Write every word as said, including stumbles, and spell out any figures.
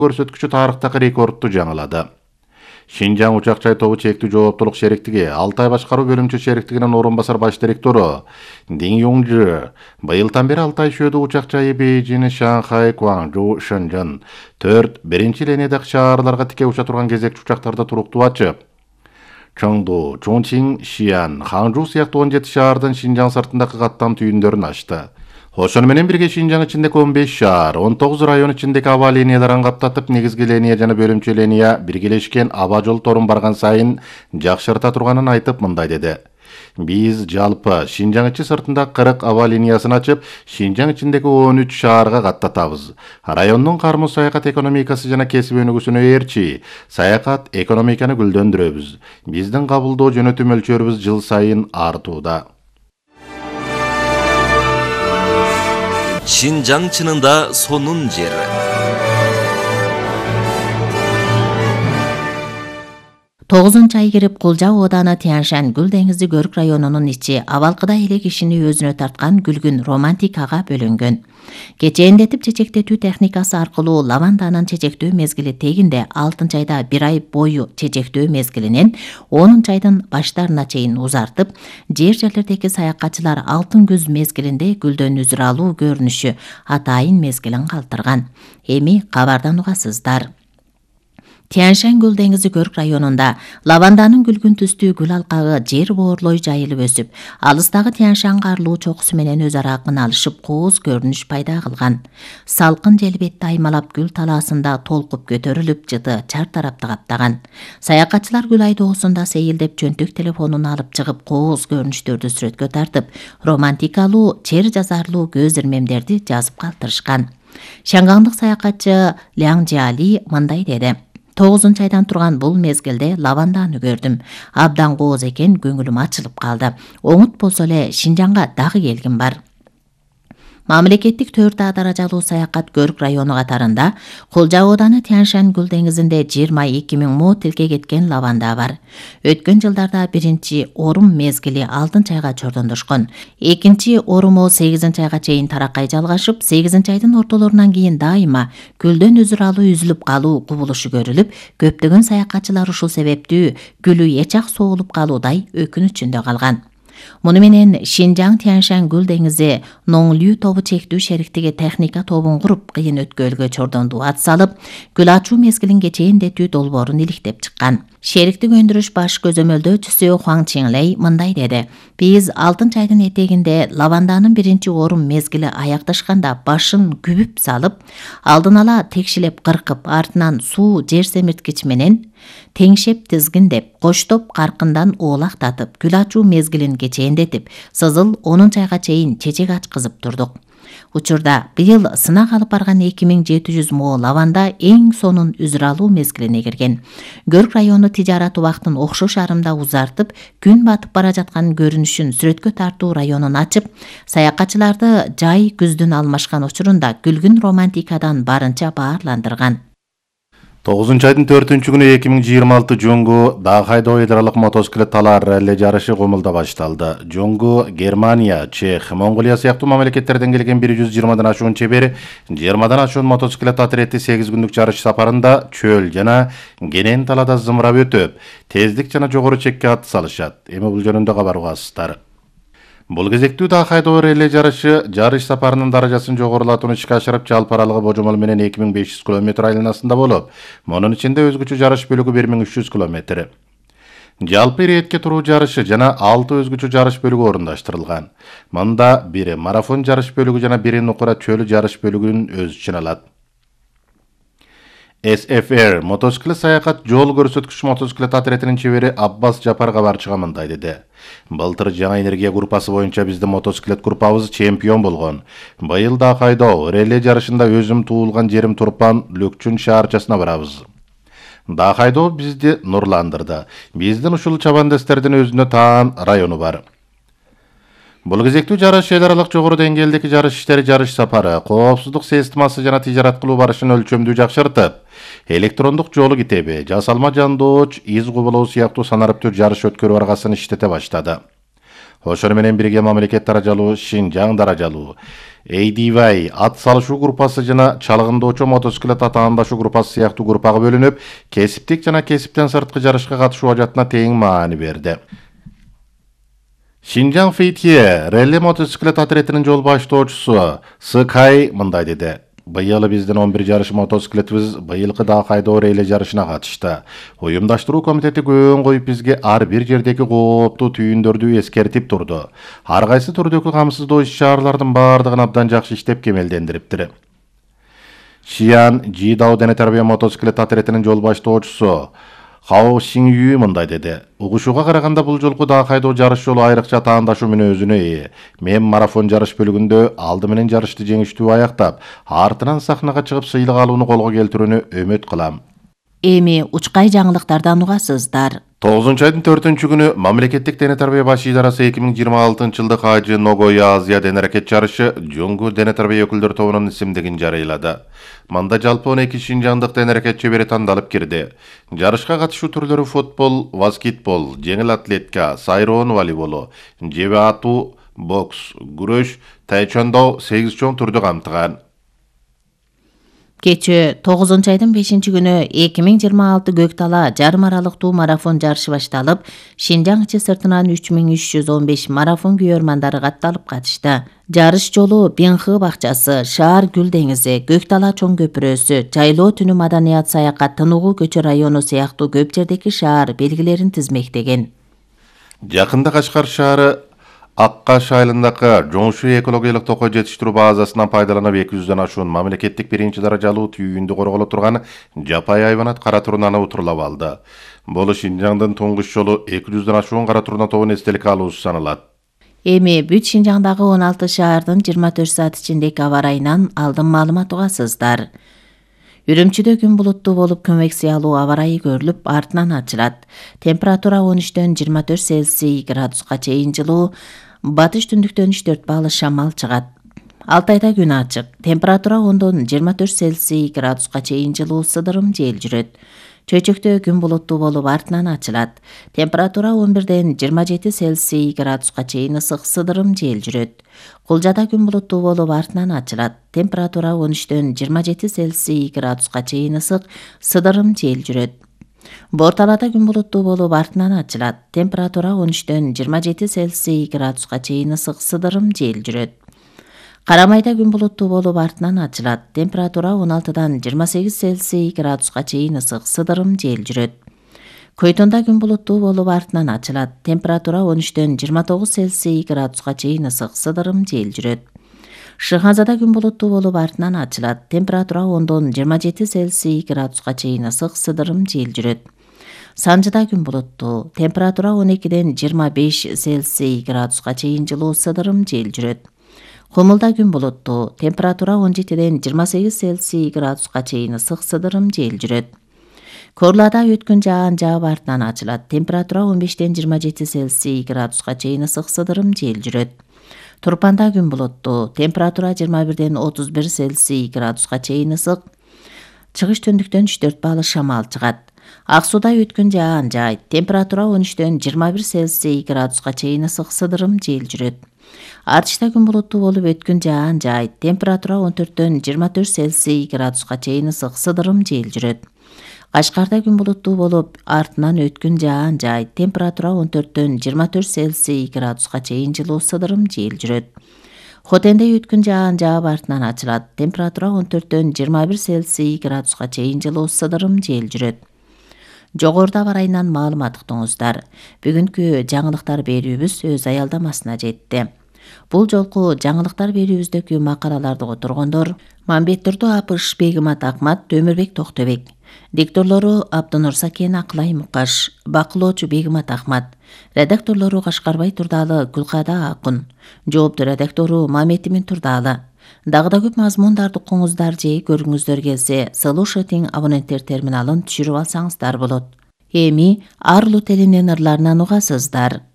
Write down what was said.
көрсөткүчү тарыхтагы рекордду жаңылады. Шинжаң учак жай тобу чектүү жооптулук шериктиги Алтай башкаруу бөлүмчө шериктигинин орун басар баш директору Дин Юңжы быйылдан бери Алтай шөөдө учак жайы Бейжин, Шанхай, Гуанчжоу, Шэньчжэн төрт биринчи линиядагы шаарларга тике уча турган кезекчи учактарды туруктуу ачып, Чоңду, Чончин, Шиян, Ханчжоу сыяктуу он жети шаардын Шинжаң сыртындагы каттам түйүндөрүн ачты. Ошону менен бирге Шинжаң ичиндеги он беш шаар, он тогуз район ичиндеги аба линияларын каптатып, негизги линия жана бөлүмчө линия биргелешкен аба жол торун барган сайын жакшырта турганын айтып мындай деди. Биз жалпы Шинжаң ичи сыртында кырк аба линиясын ачып, Шинжаң ичиндеги он үч шаарга каттатабыз. Райондун кармыз саякат экономикасы жана кесип өнүгүүсүнө ээрчи, саякат экономиканы гүлдөндүрөбүз. Биздин кабылдоо жөнөтүү мөлчөрүбүз жыл сайын артууда. Шинжаң чынында сонун жер. тогузунчу ай кирип Кулжа ооданы Тяньшань Гүл деңизи көрүк районунун ичи абалкыда эле кишини өзүнө тарткан күлгүн романтикага бөлөнгөн. Кечээндетип чечектетүү техникасы аркылуу лаванданын чечектөө мезгили тегинде алтынчы айда бир ай бою чечектөө мезгилинен онунчу айдын баштарына чейин узартып, жер жерлердеги саякатчылар алтын күз мезгилинде гүлдөн үзүр алуу көрүнүшү атайын мезгилин калтырган. Эми кабардан угасыздар. Тяньшань Гүл деңизи көрүк районунда лаванданын күлгүн түстүү гүл алкагы жер боорлой жайылып өсүп, алыстагы Тяньшань карлуу чокусу менен өз ара алышып кооз көрүнүш пайда кылган. Салкын жел бетти аймалап гүл талаасында толкуп көтөрүлүп, жыты чар тарапты каптаган. Саякатчылар гүл айдоосунда сейилдеп чөнтөк телефонун алып чыгып кооз көрүнүштөрдү сүрөткө тартып, романтикалуу, чер жазарлуу көз ирмемдерди жазып калтырышкан. Шаңгаңдык саякатчы Ляң Жали мындай деди: тогузунчу айдан турган бул мезгилде лаванданы көрдүм. Абдан кооз экен, көңүлүм ачылып калды. Оңут болсо эле Шинжаңга дагы келгим бар. Мамлекеттик төрт А даражалуу саякат көрүк району катарында Кулжа ооданы Тяньшань Гүл деңизинде жыйырма эки миң мо тилке кеткен лаванда бар. Өткөн жылдарда биринчи орум мезгили алтынчы айга чордондошкон. Экинчи оруму сегизинчи айга чейин таракай жалгашып, сегизинчи айдын ортолорунан кийин дайыма гүлдөн үзүр алуу үзүлүп калуу кубулушу көрүлүп, көптөгөн саякатчылар ушул себептүү гүлү эчак соолуп калуудай өкүнүчүндө калган. Муну менен Шинжаң Тяньшань Гүл деңизи Ноңлю тобу чектүү шериктиги техника тобун куруп, кыйын өткөлгө чордондуу ат салып, гүл ачуу мезгилин кечээндетүү долбоорун иликтеп чыккан. Шериктик өндүрүш баш көзөмөлдөөчүсү Хуаң Чинлей мындай деди: Биз алтынчы айдын этегинде лаванданын биринчи орум мезгили аякташканда башын күбүп салып, алдын ала текшилеп кыркып, артынан суу жер семирткич менен теңшеп тизгиндеп, коштоп каркындан оолактатып, гүл ачуу мезгилин кечээндетип, сызыл онунчу айга чейин чечек ачкызып турдук. Учурда быйыл сынак алып барган эки миң жети жүз мо лаванда эң сонун үзүр алуу мезгилине кирген. Көрүк району тижарат убактын окшош арымда узартып, күн батып бара жаткан көрүнүшүн сүрөткө тартуу районун ачып, саякатчыларды жай күздүн алмашкан учурунда күлгүн романтикадан барынча баарландырган. тогузунчу айдын төртүнчү күнү эки миң жыйырма алты Жоңгу Дахайдо ыйдралык мотоциклет талаар ралли жарышы Гомулда башталды. Жоңгу Германия, Чех, Монголия сыяктуу мамлекеттерден келген бир жүз жыйырмадан ашуун чебер, жыйырмадан ашуун мотоциклет атрети сегиз күндүк жарыш сапарында чөл жана кенен талаада зымырап өтүп, тездик жана жогору чекке ат салышат. Эми бул жөнүндө кабар угасыздар. Бул кезектүү Дахайдо ралли жарышы жарыш сапарынын даражасын жогорулатууну ишке ашырып, жалпы аралыгы божомол менен эки миң беш жүз километр айланасында болуп, мунун ичинде өзгөчө жарыш бөлүгү бир миң үч жүз километр. Жалпы иретке туруу жарышы жана алты өзгөчө жарыш бөлүгү орундаштырылган. Мында бири марафон жарыш бөлүгү жана бири нукура чөлү жарыш бөлүгүн өз ичине алат. эс эф эр мотоциклет саякат жол көрсөткүч мотоциклет атретинин чебери Аббас Жапар кабарчыга мындай деди: Былтыр жаңа энергия группасы боюнча биздин мотоциклет группабыз чемпион болгон. Быйыл Дахайдо реле жарышында өзүм туулган жерим Турпан Лөкчүн шаарчасына барабыз. Дахайдо бизди нурландырды. Биздин ушул чабандестердин өзүнө таан району бар. Бул кезектүү жарыш эл аралык жогору деңгээлдеги жарыш иштери жарыш сапары, коопсуздук системасы жана тижарат кылуу барышын өлчөмдүү жакшыртып, электрондук жолу китеби, жасалма жандооч, из кубулоо сыяктуу санариптүү жарыш өткөрүү аргасын иштете баштады. Ошону менен бирге мамлекет даражалуу, Шинжаң даражалуу, эйдибай ат салышуу группасы жана чалгындоочу мотоциклет атаандашуу группасы сыяктуу группага бөлүнүп, кесиптик жана кесиптен сырткы жарышка катышуу ажатына тең маани берди. Шинжаң Фейтье релли мотоциклет отрядынын жол баштоочусу Сыкай мындай деди. Быйыл биздин он бир жарыш мотоциклетибиз быйылкы Даакайдоо релли жарышына катышты. Уюмдаштыруу комитети көөн коюп бизге ар бир жердеги кооптуу түйүндөрдү эскертип турду. Ар кайсы түрдөгү камсыздоо иш-чаралардын баардыгын абдан жакшы иштеп кемелдендириптир. Шиян Жидао дене тарбия мотоциклет отрядынын жол баштоочусу Хао Шиню мындай деди. Угушууга караганда бул жолку Даакайдоо жарыш жолу айрыкча таандашуу мүнөзүнө ээ. Мен марафон жарыш бөлүгүндө алды менен жарышты жеңиштүү аяктап, артынан сахнага чыгып сыйлык алууну колго келтирүүнү үмүт кылам. Эми учкай жаңылыктардан угасыздар. тогузунчу айдын төртүнчү күнү мамлекеттик дене тарбия баш идарасы эки миң жыйырма алтынчы жылдык Ажы Ногоя Азия дене аракет жарышы Жунгу дене тарбия өкүлдөр тобунун исимдигин жарыйлады. Мында жалпы он эки шинжаңдык дене аракет чебери тандалып кирди. Жарышка катышуу түрлөрү футбол, баскетбол, жеңил атлетика, сайроон волейболу, жебе атуу, бокс, күрөш, тайчондо сегиз чоң түрдү камтыган. Кечээ тогузунчу айдын бешинчи күнү эки миң жыйырма алты көк тала жарым аралыктуу марафон жарышы башталып, Шинжаң ичи сыртынан үч миң үч жүз он беш марафон күйөрмандары катталып катышты. Жарыш жолу Бинхы бакчасы, Шаар Гүл деңизи, Көк тала чоң көпүрөсү, Жайлоо түнү маданият саякат Тынугу көчө району сыяктуу көп жердеги шаар белгилерин тизмектеген. Жакында Кашкар шаары Аккаш айылындагы Жоңшу экологиялык токой жетиштирүү базасынан пайдаланып эки жүздөн ашуун мамлекеттик биринчи даражалуу түйүндү корголо турган жапай айванат кара турнаны утурлап алды. Бул Шинжаңдын туңгуч жолу эки жүздөн ашуун кара турна тобун эстеликке алуусу саналат. Эми бүт Шинжаңдагы он алты шаардын жыйырма төрт саат ичиндеги аба ырайынан алдын маалымат угасыздар. Үрүмчүдө күн булуттуу болуп конвекциялуу аба ырайы көрүлүп, артынан ачылат. Температура он үчтөн жыйырма төрт Цельсий градуска чейин жылуу, батыш түндүктөн үч төрт баалы шамал чыгат. Алтайда күн ачык. Температура ондон жыйырма төрт Цельсий градуска чейин жылуу, сыдырым жел жүрөт. Чөйчөктө күн булуттуу болуп, артынан ачылат. Температура он бирден жыйырма жети Цельсий градуска чейин ысык, сыдырым жел жүрөт. Кулжада күн булуттуу болуп, артынан ачылат. Температура он үчтөн жыйырма жети Цельсий градуска чейин ысык, сыдырым жел жүрөт. Борталада күн булуттуу болуп, артынан ачылат. Температура он үчтөн жыйырма жети Цельсий градуска чейин ысык, сыдырым жел жүрөт. Карамайда күн булуттуу болуп, артынан ачылат. Температура он алтыдан жыйырма сегиз Цельсий градуска чейин ысык, сыдырым жел жүрөт. Көйтонда күн булуттуу болуп, артынан ачылат. Температура он үчтөн жыйырма тогуз Цельсий градуска чейин ысык, сыдырым жел жүрөт. Шыхазада күн булуттуу болуп, артынан ачылат. Температура ондон жыйырма жети Цельсий градуска чейин ысык, сыдырым жел жүрөт. Санжыда күн булуттуу. Температура он экиден жыйырма беш Цельсий градуска чейин жылуу, сыдырым жел жүрөт. Кумулда күн булуттуу. Температура он жетиден жыйырма сегиз Цельсий градуска чейин ысык, сыдырым жел жүрөт. Корлада өткөн жаан жаап, артынан ачылат. Температура он бештен жыйырма жети Цельсий градуска чейин ысык, сыдырым жел жүрөт. Турпанда күн булуттуу. Температура жыйырма бирден отуз бир Цельсий градуска чейин ысык. Чыгыш түндүктөн үч төрт баалы шамал чыгат. Ак сууда өткөн жаан жаайт. Температура он үчтөн жыйырма бир Цельсий градуска чейин ысык, сыдырым жел жүрөт. Артышта күн булуттуу болуп, өткөн жаан жаайт. Температура он төрттөн жыйырма төрт Цельсий градуска чейин ысык, сыдырым жел жүрөт. Кашкарда күн булуттуу болуп, артынан өткөн жаан жаайт. Температура он төрттөн жыйырма төрт Цельсий градуска чейин жылуу, сыдырым жел жүрөт. Хотенде өткөн жаан жаап, артынан ачылат. Температура он төрттөн жыйырма бир Цельсий градуска чейин жылуу, сыдырым жел жүрөт. Жогоруда аба ырайынан маалымат уктуңуздар. Бүгүнкү жаңылыктар берүүбүз өз аялдамасына жетти. Бул жолку жаңылыктар берүүбүздөгү макалаларды которгондор Мамбеттурду Апыш, Бегимат Акмат, Өмүрбек Токтобек. Дикторлору Абдынур Сакен, Акылай Мукаш. Бакылоочу Бегимат Ахмат. Редакторлору Кашкарбай Турдалы, Гүлкада Акун. Жоопту редактору Маметимин Турдалы. Дагы да көп мазмундарды укуңуздар же көргүңүздөр келсе, слушатинг абоненттер терминалын түшүрүп алсаңыздар болот. Эми арлуу телинен ырларынан угасыздар.